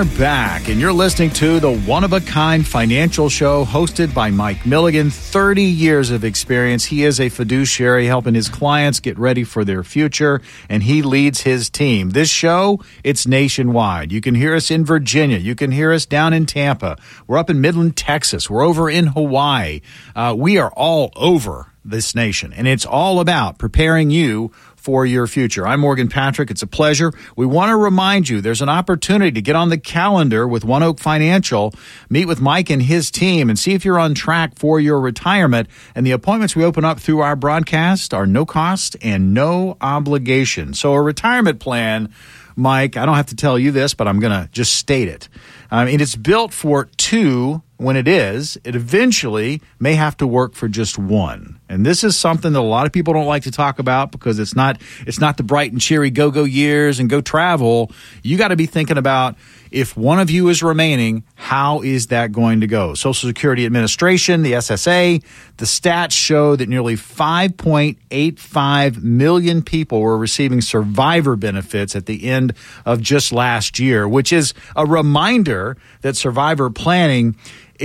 are back, and you're listening to the One-of-a-Kind Financial Show hosted by Mike Milligan. 30 years of experience. He is a fiduciary helping his clients get ready for their future, and he leads his team. This show, it's nationwide. You can hear us in Virginia. You can hear us down in Tampa. We're up in Midland, Texas. We're over in Hawaii. We are all over this nation, and it's all about preparing you for your future. I'm Morgan Patrick. It's a pleasure. We want to remind you there's an opportunity to get on the calendar with One Oak Financial, meet with Mike and his team, and see if you're on track for your retirement. And the appointments we open up through our broadcast are no cost and no obligation. So a retirement plan, Mike, I don't have to tell you this, but I'm going to just state it. It's built for two. When it eventually may have to work for just one. And this is something that a lot of people don't like to talk about because it's not the bright and cheery go years and go travel. You got to be thinking about, if one of you is remaining, how is that going to go? Social Security Administration, the SSA, the stats show that nearly 5.85 million people were receiving survivor benefits at the end of just last year, which is a reminder that survivor planning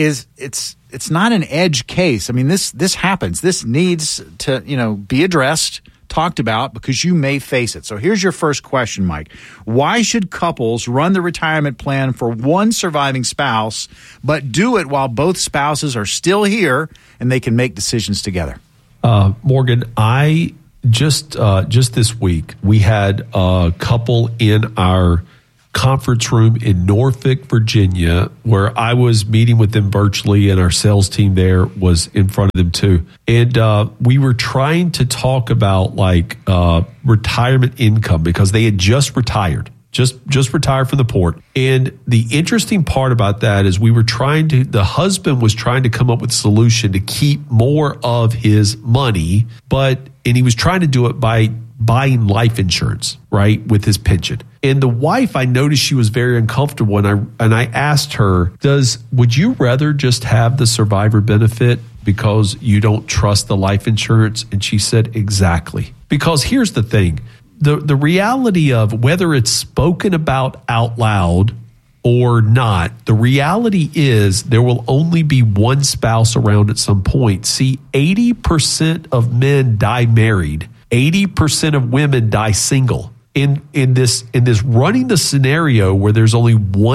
it's not an edge case. I mean, this happens. This needs to, be addressed, talked about, because you may face it. So here's your first question, Mike. Why should couples run the retirement plan for one surviving spouse, but do it while both spouses are still here and they can make decisions together? Morgan, I just this week, we had a couple in our conference room in Norfolk, Virginia, where I was meeting with them virtually, and our sales team there was in front of them too. And we were trying to talk about retirement income because they had just retired, just retired from the port. And the interesting part about that is the husband was trying to come up with a solution to keep more of his money, and he was trying to do it by buying life insurance, right, with his pension. And the wife, I noticed she was very uncomfortable, and I asked her, would you rather just have the survivor benefit because you don't trust the life insurance? And she said, exactly. Because here's the thing, the reality of whether it's spoken about out loud or not, the reality is there will only be one spouse around at some point. See, 80% of men die married. 80% of women die single. In this running the scenario where there's only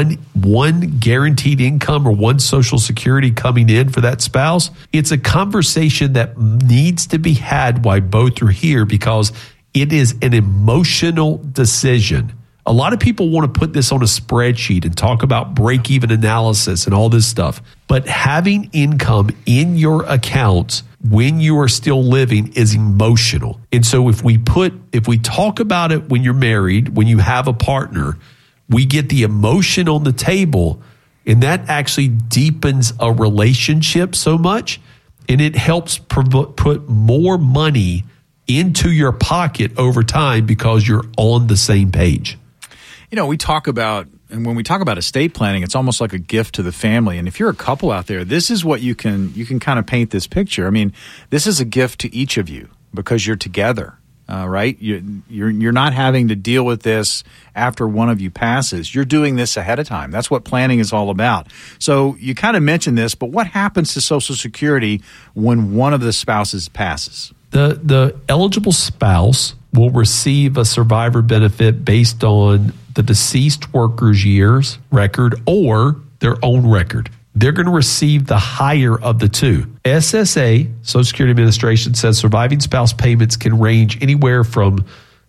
one guaranteed income or one Social Security coming in for that spouse, it's a conversation that needs to be had while both are here, because it is an emotional decision. A lot of people want to put this on a spreadsheet and talk about break-even analysis and all this stuff, but having income in your accounts when you are still living is emotional. And so if we talk about it when you're married, when you have a partner, we get the emotion on the table, and that actually deepens a relationship so much, and it helps put more money into your pocket over time because you're on the same page. We talk about, and when we talk about estate planning, it's almost like a gift to the family. And if you're a couple out there, this is what you can kind of paint this picture. I mean, this is a gift to each of you because you're together, right? You're not having to deal with this after one of you passes. You're doing this ahead of time. That's what planning is all about. So you kind of mentioned this, but what happens to Social Security when one of the spouses passes? The eligible spouse will receive a survivor benefit based on the deceased worker's years record or their own record. They're going to receive the higher of the two. SSA, Social Security Administration, says surviving spouse payments can range anywhere from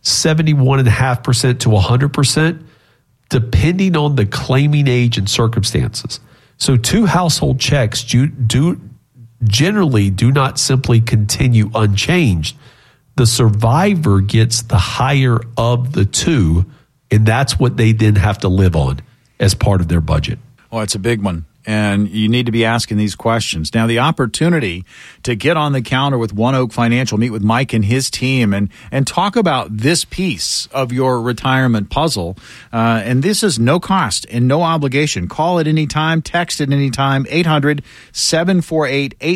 71.5% to 100%, depending on the claiming age and circumstances. So two household checks generally do not simply continue unchanged. The survivor gets the higher of the two, and that's what they then have to live on as part of their budget. Well, it's a big one, and you need to be asking these questions. Now, the opportunity to get on the calendar with One Oak Financial, meet with Mike and his team, and talk about this piece of your retirement puzzle. And this is no cost and no obligation. Call at any time, text at any time,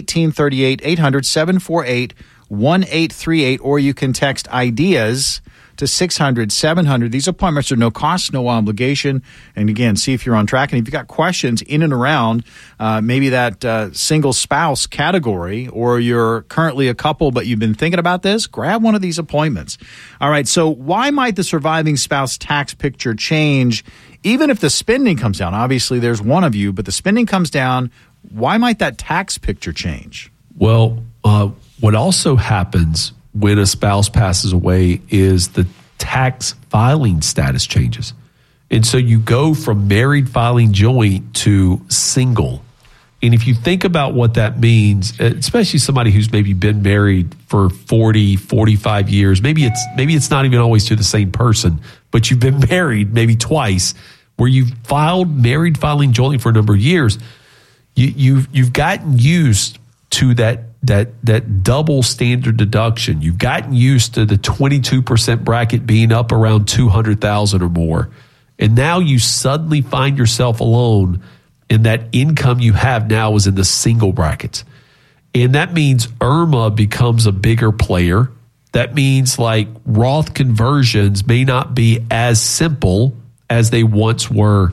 800-748-1838, 800-748-1838, or you can text IDEAS to 600-700. These appointments are no cost, no obligation. And again, see if you're on track. And if you've got questions in and around maybe that single spouse category, or you're currently a couple but you've been thinking about this, grab one of these appointments. All right, so why might the surviving spouse tax picture change even if the spending comes down? Obviously, there's one of you, but the spending comes down. Why might that tax picture change? Well, what also happens when a spouse passes away is the tax filing status changes. And so you go from married filing joint to single. And if you think about what that means, especially somebody who's maybe been married for 40, 45 years, maybe it's not even always to the same person, but you've been married maybe twice, where you've filed married filing jointly for a number of years, you've gotten used to that double standard deduction. You've gotten used to the 22% bracket being up around $200,000 or more. And now you suddenly find yourself alone, and that income you have now is in the single brackets. And that means IRMA becomes a bigger player. That means like Roth conversions may not be as simple as they once were.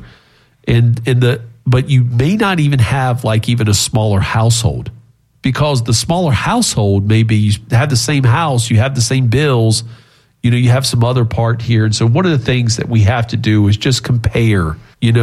But you may not even have like even a smaller household, because the smaller household, maybe you have the same house, you have the same bills, you have some other part here. And so one of the things that we have to do is just compare,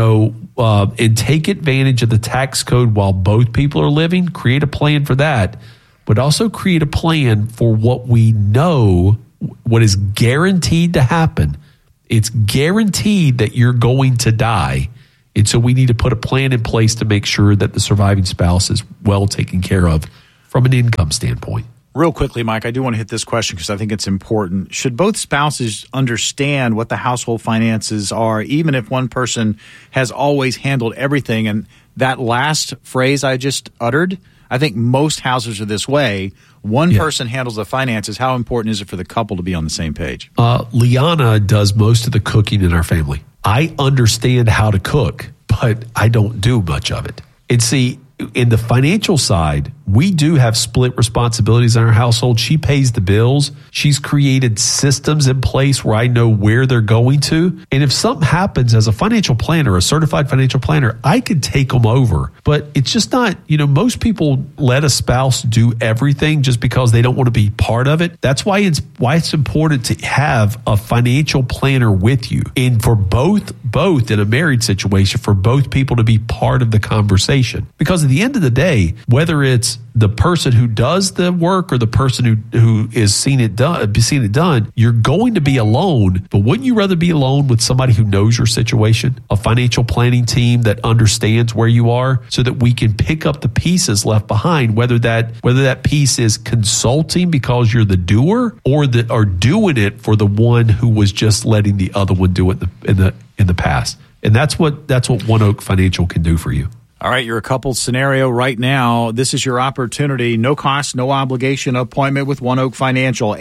and take advantage of the tax code while both people are living, create a plan for that, but also create a plan for what we know, what is guaranteed to happen. It's guaranteed that you're going to die. And so we need to put a plan in place to make sure that the surviving spouse is well taken care of from an income standpoint. Real quickly, Mike, I do want to hit this question because I think it's important. Should both spouses understand what the household finances are, even if one person has always handled everything? And that last phrase I just uttered, I think most houses are this way. One person handles the finances. How important is it for the couple to be on the same page? Liana does most of the cooking in our family. I understand how to cook, but I don't do much of it. And see, in the financial side, we do have split responsibilities in our household. She pays the bills. She's created systems in place where I know where they're going to. And if something happens as a financial planner, a certified financial planner, I could take them over. But it's just not, most people let a spouse do everything just because they don't want to be part of it. That's why it's important to have a financial planner with you. And for both in a married situation, for both people to be part of the conversation. Because at the end of the day, whether it's the person who does the work or the person who is seeing it done, you're going to be alone. But wouldn't you rather be alone with somebody who knows your situation, a financial planning team that understands where you are, so that we can pick up the pieces left behind, whether that piece is consulting because you're the doer, or doing it for the one who was just letting the other one do it in the past. And that's what One Oak Financial can do for you. All right, you're a couple scenario right now. This is your opportunity. No cost, no obligation appointment with One Oak Financial.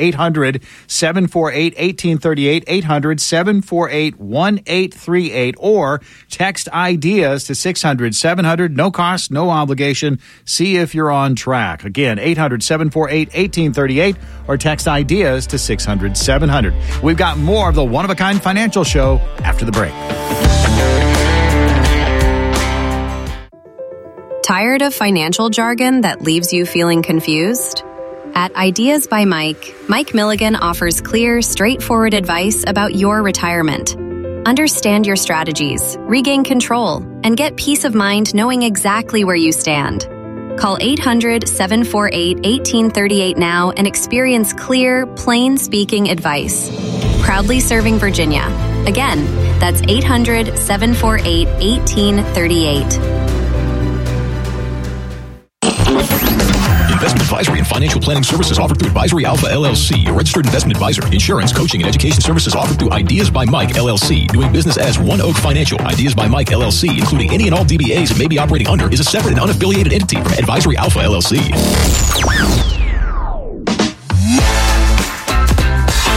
800-748-1838, 800-748-1838, or text ideas to 600-700. No cost, no obligation. See if you're on track. Again, 800-748-1838, or text ideas to 600-700. We've got more of the One of a Kind Financial Show after the break. Tired of financial jargon that leaves you feeling confused? At Ideas by Mike Milligan offers clear, straightforward advice about your retirement. Understand your strategies, regain control, and get peace of mind knowing exactly where you stand. Call 800-748-1838 now and experience clear, plain-speaking advice. Proudly serving Virginia. Again, that's 800-748-1838. Investment advisory and financial planning services offered through Advisory Alpha LLC, a registered investment advisor. Insurance, coaching, and education services offered through Ideas by Mike LLC. Doing business as One Oak Financial. Ideas by Mike LLC, including any and all DBAs it may be operating under, is a separate and unaffiliated entity from Advisory Alpha LLC.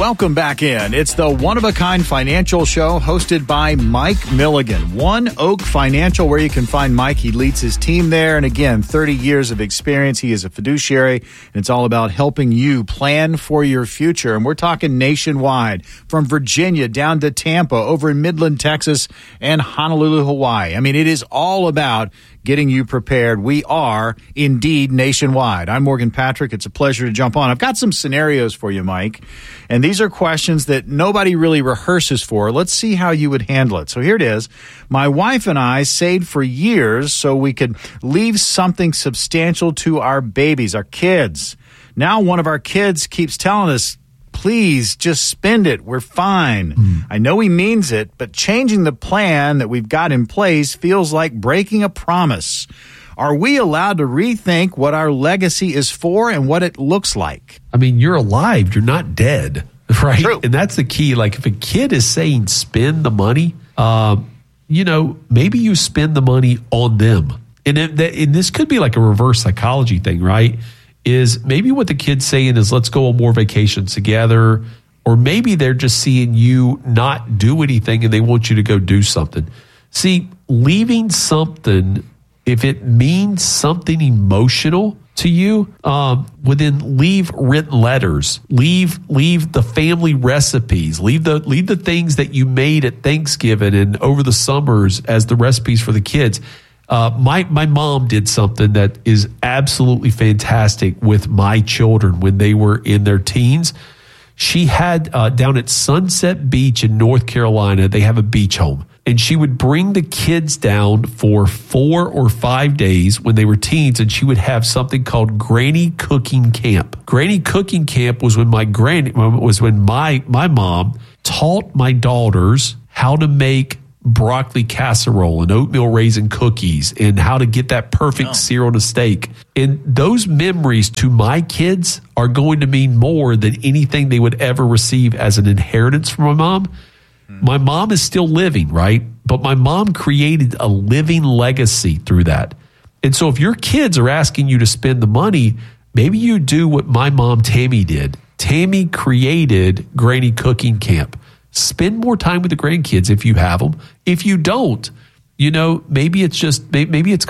Welcome back in. It's the one-of-a-kind financial show hosted by Mike Milligan. One Oak Financial, where you can find Mike. He leads his team there. And again, 30 years of experience. He is a fiduciary, and it's all about helping you plan for your future. And we're talking nationwide, from Virginia down to Tampa, over in Midland, Texas, and Honolulu, Hawaii. I mean, it is all about getting you prepared. We are indeed nationwide. I'm Morgan Patrick. It's a pleasure to jump on. I've got some scenarios for you, Mike, and these are questions that nobody really rehearses for. Let's see how you would handle it. So here it is. My wife and I saved for years so we could leave something substantial to our babies, our kids. Now one of our kids keeps telling us, please just spend it. We're fine. I know he means it, but changing the plan that we've got in place feels like breaking a promise. Are we allowed to rethink what our legacy is for and what it looks like? I mean, you're alive. You're not dead, right? True. And that's the key. Like, if a kid is saying spend the money, maybe you spend the money on them. And this could be like a reverse psychology thing, right? Is maybe what the kid's saying is, let's go on more vacations together. Or maybe they're just seeing you not do anything and they want you to go do something. See, leaving something, if it means something emotional to you, well, then leave written letters, leave the family recipes, leave the things that you made at Thanksgiving and over the summers as the recipes for the kids. My mom did something that is absolutely fantastic with my children when they were in their teens. She had down at Sunset Beach in North Carolina, they have a beach home. And she would bring the kids down for 4 or 5 days when they were teens, and she would have something called Granny Cooking Camp. Granny Cooking Camp was when my mom taught my daughters how to make broccoli casserole and oatmeal raisin cookies and how to get that perfect sear on a steak. And those memories to my kids are going to mean more than anything they would ever receive as an inheritance from my mom. My mom is still living, right? But my mom created a living legacy through that. And so if your kids are asking you to spend the money, maybe you do what my mom, Tammy, did. Tammy created Granny Cooking Camp. Spend more time with the grandkids if you have them. If you don't, maybe it's